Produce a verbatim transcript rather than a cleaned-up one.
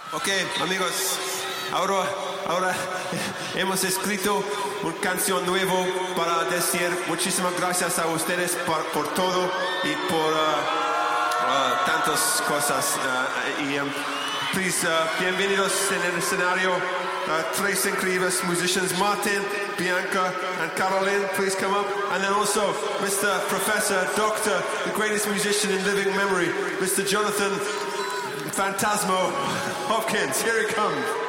Ok, amigos, ahora, ahora hemos escrito una canción nueva para decir muchísimas gracias a ustedes por, por todo y por uh, uh, tantas cosas. Uh, y, um, please, uh, bienvenidos en el escenario, uh, tres increíbles musicians, Martin, Bianca, and Caroline. Please come up. And then also Mister Professor, Doctor, the greatest musician in living memory, Mister Jonathan Phantasmo Hopkins. Here he comes.